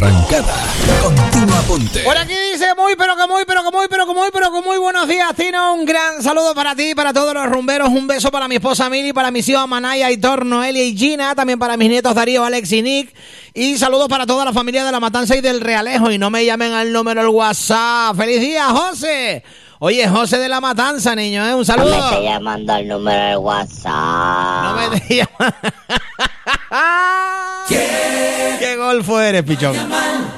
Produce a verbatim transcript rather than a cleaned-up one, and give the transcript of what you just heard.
arrancada con Tino Aponte. Por aquí dice muy, pero que muy, pero que muy, pero que muy, pero que muy buenos días, Tino. Un gran saludo para ti, para todos los rumberos. Un beso para mi esposa Mili, para mis hijos Manaya, Aitor, Noelia y Gina. También para mis nietos Darío, Alex y Nick. Y saludos para toda la familia de La Matanza y del Realejo. Y no me llamen al número del WhatsApp. ¡Feliz día, José! Oye, José de La Matanza, niño, ¿eh? Un saludo. No me esté llamando al número del WhatsApp. No me esté llamando. ¿Qué? ¿Qué golfo eres, pichón?